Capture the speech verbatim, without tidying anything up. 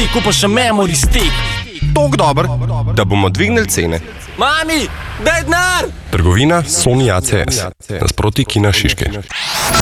si kupil še memory stick. Tok dober, da bomo dvignili cene. Mami, daj denar! Trgovina Sony A C S, nasproti Kina Šiške.